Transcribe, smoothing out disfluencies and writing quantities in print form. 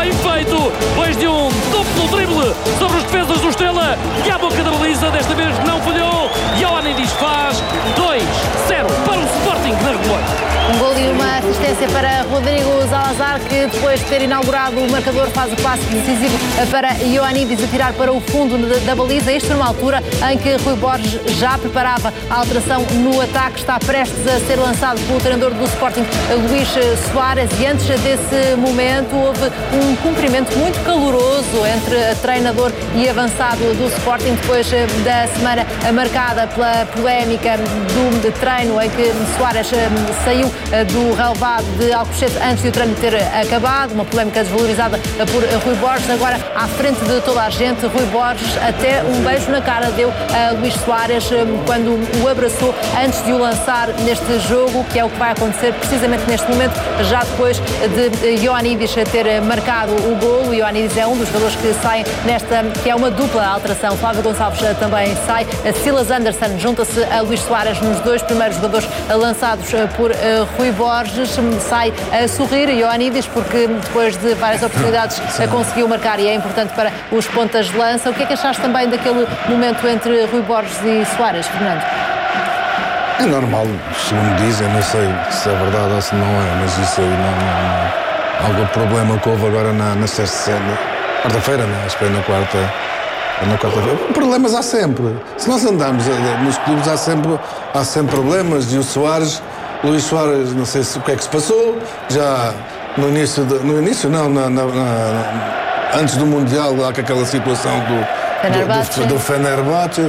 bem feito, depois de um duplo drible sobre os defesas do Estrela e à boca da baliza, desta vez não falhou. Ioannidis faz 2-0 para o Sporting na Reboa. Um gol e uma assistência para Rodrigo Salazar, que depois de ter inaugurado o marcador faz o passe decisivo para Ioannidis a tirar para o fundo da baliza. Isto numa altura em que Rui Borges já preparava a alteração no ataque. Está prestes a ser lançado pelo treinador do Sporting, Luís Soares, e antes desse momento houve um cumprimento muito caloroso entre treinador e avançado do Sporting, depois da semana marcada pela polémica do treino em que Soares saiu do relevado de Alcochete antes de o treino ter acabado, uma polémica desvalorizada por Rui Borges. Agora, à frente de toda a gente, Rui Borges até um beijo na cara deu a Luís Soares quando o abraçou antes de o lançar neste jogo, que é o que vai acontecer precisamente neste momento, já depois de Ioannidis ter marcado o golo. Ioannidis é um dos jogadores que saem nesta, que é uma dupla alteração. Flávio Gonçalves também sai. Silas Anderson junta-se a Luís Soares nos dois primeiros jogadores lançados por Rui Borges. Sai a sorrir Ioannidis porque depois de várias oportunidades conseguiu marcar e é importante para os pontas de lança. O que é que achaste também daquele momento entre Rui Borges e Soares, Fernando? É normal, segundo dizem, não sei se é verdade ou se não é, mas isso aí não. Algum problema que houve agora na sexta, quarta-feira, não? Acho que foi na quarta-feira. Problemas há sempre. Se nós andamos nos clubes há sempre problemas. E o Soares, Luís Soares, não sei o que é que se passou, já antes do Mundial, lá com aquela situação do Fenerbahçe.